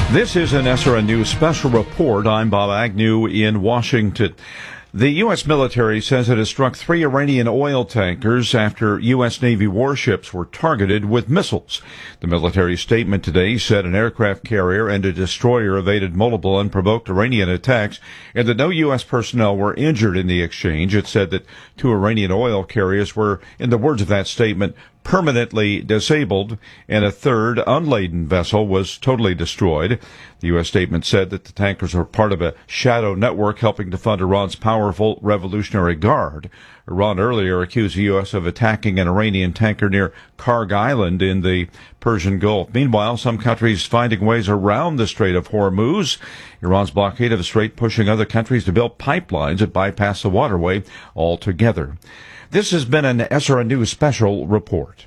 This is an SRN News special report. I'm Bob Agnew in Washington. The U.S. military says it has struck 3 Iranian oil tankers after U.S. Navy warships were targeted with missiles. The military statement today said an aircraft carrier and a destroyer evaded multiple unprovoked Iranian attacks and that no U.S. personnel were injured in the exchange. It said that 2 Iranian oil carriers were, in the words of that statement, permanently disabled, and a third unladen vessel was totally destroyed. The U.S. statement said that the tankers were part of a shadow network helping to fund Iran's powerful Revolutionary Guard. Iran earlier accused the U.S. of attacking an Iranian tanker near Karg Island in the Persian Gulf. Meanwhile, some countries finding ways around the Strait of Hormuz. Iran's blockade of the strait pushing other countries to build pipelines that bypass the waterway altogether. This has been an SRN News special report.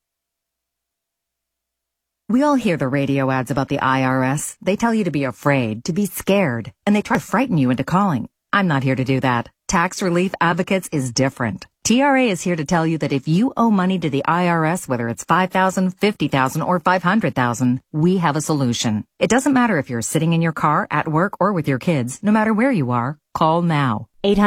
We all hear the radio ads about the IRS. They tell you to be afraid, to be scared, and they try to frighten you into calling. I'm not here to do that. Tax Relief Advocates is different. TRA is here to tell you that if you owe money to the IRS, whether it's $5,000, $50,000, or $500,000, we have a solution. It doesn't matter if you're sitting in your car, at work, or with your kids. No matter where you are, call now.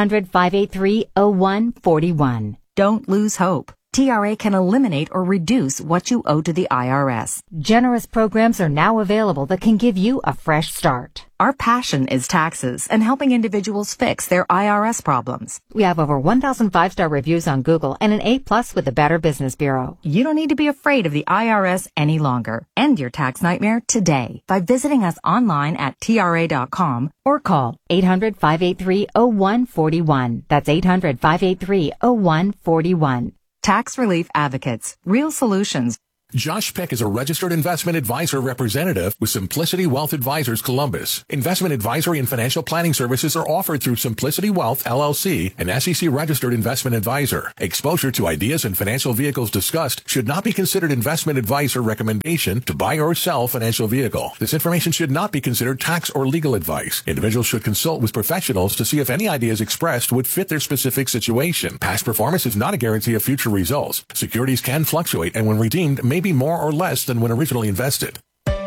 800-583-0141. Don't lose hope. TRA can eliminate or reduce what you owe to the IRS. Generous programs are now available that can give you a fresh start. Our passion is taxes and helping individuals fix their IRS problems. We have over 1,000 5-star reviews on Google and an A+ with the Better Business Bureau. You don't need to be afraid of the IRS any longer. End your tax nightmare today by visiting us online at TRA.com or call 800-583-0141. That's 800-583-0141. Tax Relief Advocates. Real solutions. Josh Peck is a registered investment advisor representative with Simplicity Wealth Advisors Columbus. Investment advisory and financial planning services are offered through Simplicity Wealth, LLC, an SEC registered investment advisor. Exposure to ideas and financial vehicles discussed should not be considered investment advice or recommendation to buy or sell financial vehicle. This information should not be considered tax or legal advice. Individuals should consult with professionals to see if any ideas expressed would fit their specific situation. Past performance is not a guarantee of future results. Securities can fluctuate and when redeemed may be more or less than when originally invested.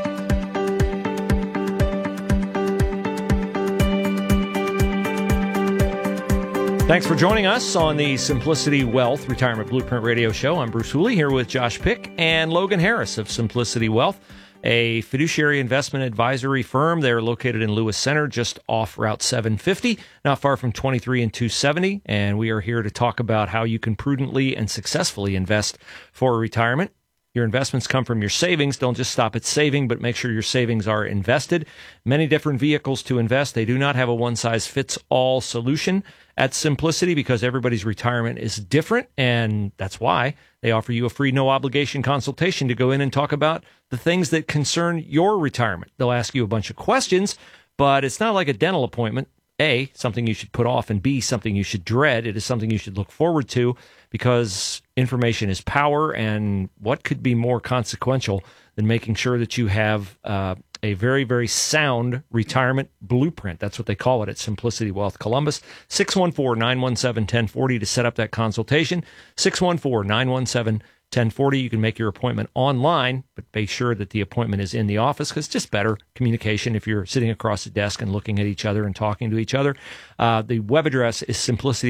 Thanks for joining us on the Simplicity Wealth Retirement Blueprint Radio Show. I'm Bruce Hooley here with Josh Pick and Logan Harris of Simplicity Wealth, a fiduciary investment advisory firm. They're located in Lewis Center, just off Route 750, not far from 23 and 270. And we are here to talk about how you can prudently and successfully invest for retirement. Your investments come from your savings. Don't just stop at saving, but make sure your savings are invested. Many different vehicles to invest. They do not have a one-size-fits-all solution at Simplicity because everybody's retirement is different, and that's why they offer you a free, no-obligation consultation to go in and talk about the things that concern your retirement. They'll ask you a bunch of questions, but it's not like a dental appointment. A, something you should put off, and B, something you should dread. It is something you should look forward to because information is power, and what could be more consequential than making sure that you have a very, very sound retirement blueprint. That's what they call it at Simplicity Wealth Columbus. 614-917-1040 to set up that consultation. 614-917-1040. You can make your appointment online, but make sure that the appointment is in the office because it's just better communication if you're sitting across the desk and looking at each other and talking to each other. The web address is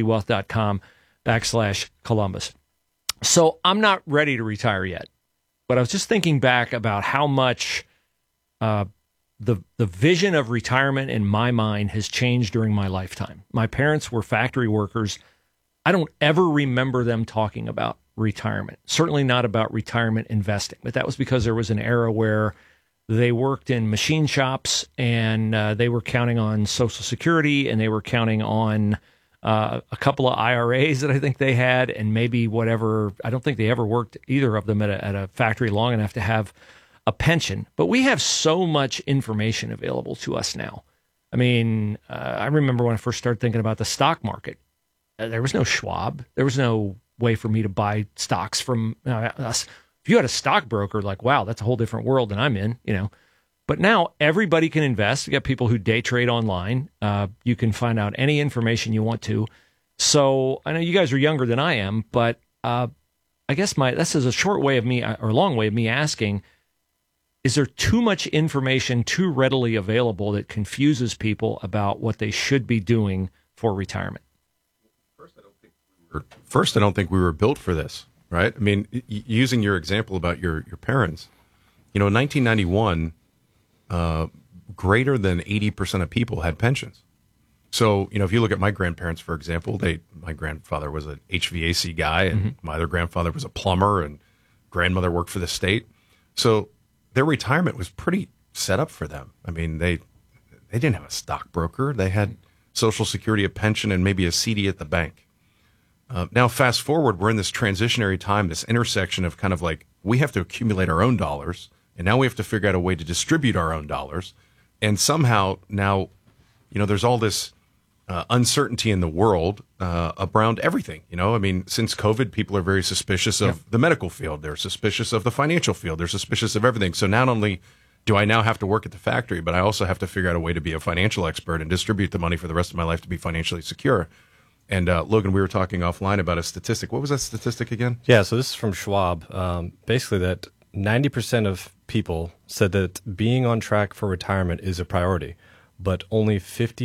simplicitywealth.com/Columbus. So I'm not ready to retire yet, but I was just thinking back about how much the vision of retirement in my mind has changed during my lifetime. My parents were factory workers. I don't ever remember them talking about retirement, certainly not about retirement investing, but that was because there was an era where they worked in machine shops and they were counting on Social Security and they were counting on a couple of IRAs that I think they had, and maybe whatever. I don't think they ever worked, either of them, at a factory long enough to have a pension. But we have so much information available to us now. I mean, I remember when I first started thinking about the stock market, there was no Schwab. There was no way for me to buy stocks from us. If you had a stockbroker, like, wow, that's a whole different world than I'm in, you know. But now everybody can invest. You got people who day trade online. You can find out any information you want to. So I know you guys are younger than I am, but I guess this is a short way of me, or a long way of me asking, is there too much information too readily available that confuses people about what they should be doing for retirement? First, I don't think we were built for this, right? I mean, using your example about your parents, in 1991, greater than 80% of people had pensions. So, if you look at my grandparents, for example, my grandfather was an HVAC guy, and my other grandfather was a plumber, and grandmother worked for the state. So their retirement was pretty set up for them. I mean, they didn't have a stockbroker. They had Social Security, a pension, and maybe a CD at the bank. Now, fast forward, we're in this transitionary time, this intersection of kind of like we have to accumulate our own dollars, and now we have to figure out a way to distribute our own dollars. And somehow now, there's all this uncertainty in the world around everything. I mean, since COVID, people are very suspicious of the medical field. They're suspicious of the financial field. They're suspicious of everything. So not only do I now have to work at the factory, but I also have to figure out a way to be a financial expert and distribute the money for the rest of my life to be financially secure. And Logan, we were talking offline about a statistic. What was that statistic again? Yeah, so this is from Schwab. Basically that 90% of people said that being on track for retirement is a priority, but only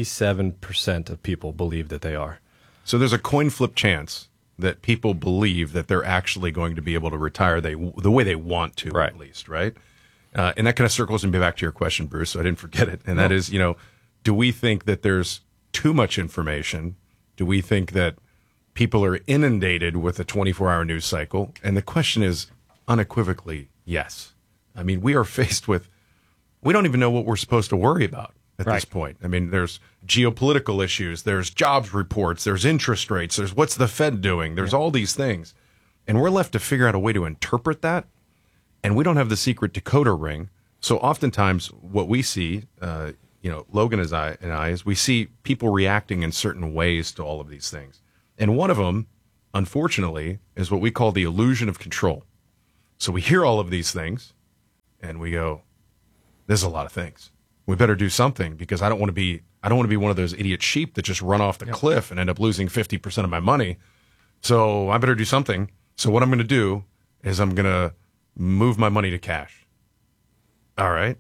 57% of people believe that they are. So there's a coin flip chance that people believe that they're actually going to be able to retire the way they want to, right. At least, right? And that kind of circles me back to your question, Bruce, so I didn't forget it. And that is, do we think that there's too much information? Do we think that people are inundated with a 24-hour news cycle? And the question is unequivocally yes. I mean, we are faced with, we don't even know what we're supposed to worry about at this point. I mean, there's geopolitical issues, there's jobs reports, there's interest rates, there's what's the Fed doing, there's all these things. And we're left to figure out a way to interpret that. And we don't have the secret decoder ring. So oftentimes what we see, Logan and I, is we see people reacting in certain ways to all of these things. And one of them, unfortunately, is what we call the illusion of control. So we hear all of these things and we go, there's a lot of things. We better do something because I don't want to be one of those idiot sheep that just run off the cliff and end up losing 50% of my money. So I better do something. So what I'm going to do is I'm going to move my money to cash. All right.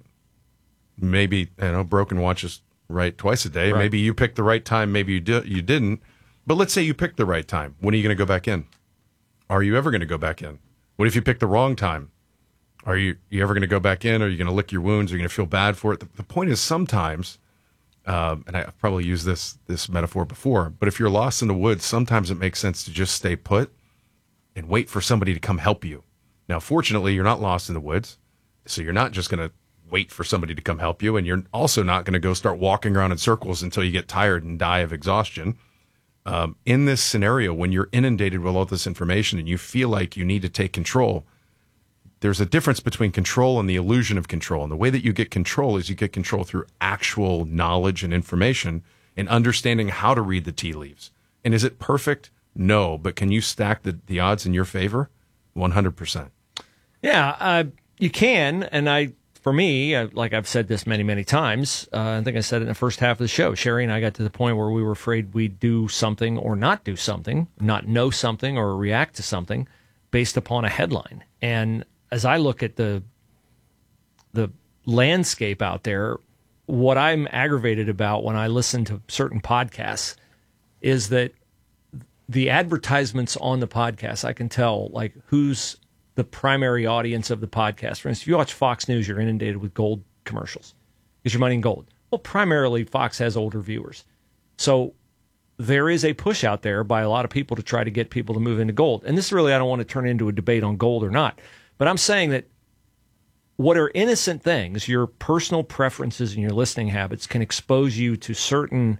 Maybe, broken watches right twice a day. Right. Maybe you picked the right time. Maybe you didn't. But let's say you picked the right time. When are you going to go back in? Are you ever going to go back in? What if you picked the wrong time? Are you ever going to go back in? Are you going to lick your wounds? Are you going to feel bad for it? The point is sometimes, and I've probably used this metaphor before, but if you're lost in the woods, sometimes it makes sense to just stay put and wait for somebody to come help you. Now, fortunately, you're not lost in the woods, so you're not just going to wait for somebody to come help you, and you're also not going to go start walking around in circles until you get tired and die of exhaustion. In this scenario, when you're inundated with all this information and you feel like you need to take control, there's a difference between control and the illusion of control. And the way that you get control is you get control through actual knowledge and information and understanding how to read the tea leaves. And is it perfect? No. But can you stack the odds in your favor? 100%. Yeah, you can. And for me, like I've said this many, many times, I think I said it in the first half of the show, Sherry and I got to the point where we were afraid we'd do something or not do something, not know something or react to something based upon a headline. And as I look at the landscape out there, what I'm aggravated about when I listen to certain podcasts is that the advertisements on the podcast, I can tell like who's the primary audience of the podcast. For instance, if you watch Fox News, you're inundated with gold commercials. Get your money in gold. Well, primarily Fox has older viewers. So there is a push out there by a lot of people to try to get people to move into gold. And this really, I don't want to turn into a debate on gold or not. But I'm saying that what are innocent things, your personal preferences and your listening habits can expose you to certain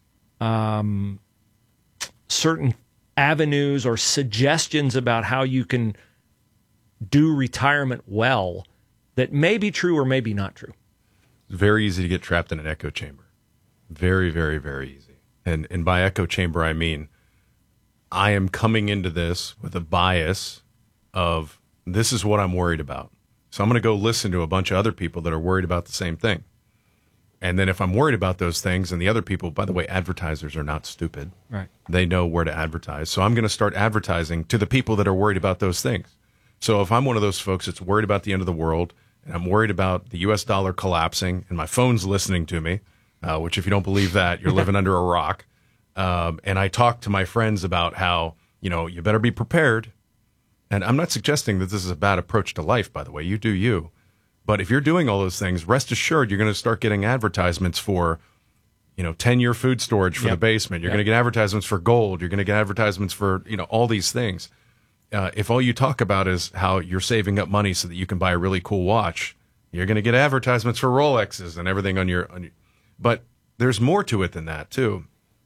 avenues or suggestions about how you can do retirement well that may be true or may be not true. It's very easy to get trapped in an echo chamber. Very, very, very easy. And by echo chamber, I mean I am coming into this with a bias of this is what I'm worried about. So I'm going to go listen to a bunch of other people that are worried about the same thing. And then if I'm worried about those things and the other people, by the way, advertisers are not stupid. Right. They know where to advertise. So I'm going to start advertising to the people that are worried about those things. So if I'm one of those folks that's worried about the end of the world and I'm worried about the U.S. dollar collapsing, and my phone's listening to me, which if you don't believe that, you're living under a rock. And I talk to my friends about how, you better be prepared. And I'm not suggesting that this is a bad approach to life, by the way. You do you. But if you're doing all those things, rest assured you're going to start getting advertisements for, 10-year food storage for the basement. You're going to get advertisements for gold. You're going to get advertisements for, all these things. If all you talk about is how you're saving up money so that you can buy a really cool watch, you're going to get advertisements for Rolexes and everything on your. But there's more to it than that, too.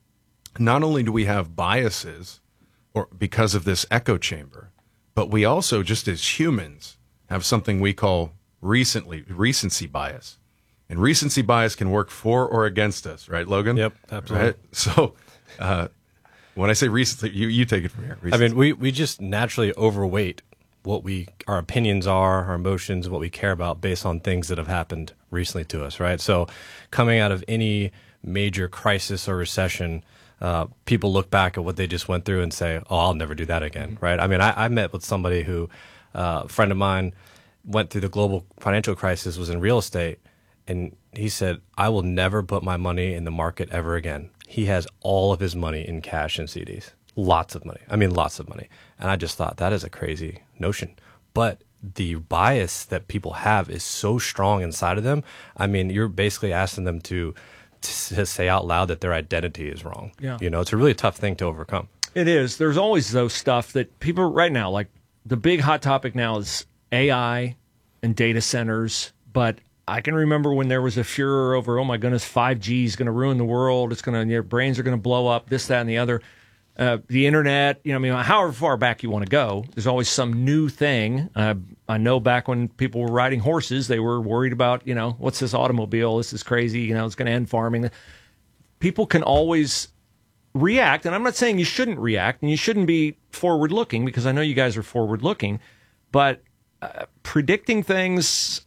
Not only do we have biases or because of this echo chamber, but we also, just as humans, have something we call recency bias. And recency bias can work for or against us, right, Logan? Yep, absolutely. Right? So when I say recency, you take it from here. Recency. I mean, we just naturally overweight what our opinions are, our emotions, what we care about based on things that have happened recently to us, right? So coming out of any major crisis or recession, people look back at what they just went through and say, oh, I'll never do that again, right? I mean, I met with somebody who, a friend of mine, went through the global financial crisis, was in real estate, and he said, I will never put my money in the market ever again. He has all of his money in cash and CDs. Lots of money. I mean, lots of money. And I just thought, that is a crazy notion. But the bias that people have is so strong inside of them. I mean, you're basically asking them to say out loud that their identity is wrong. Yeah. It's a really tough thing to overcome. It is. There's always those stuff that people right now, like the big hot topic now is AI and data centers. But I can remember when there was a furor over, oh my goodness, 5G is going to ruin the world. It's going to, your brains are going to blow up, this, that, and the other. The internet, however far back you want to go, there's always some new thing. I know back when people were riding horses, they were worried about, what's this automobile? This is crazy. It's going to end farming. People can always react, and I'm not saying you shouldn't react, and you shouldn't be forward-looking, because I know you guys are forward-looking, but predicting things,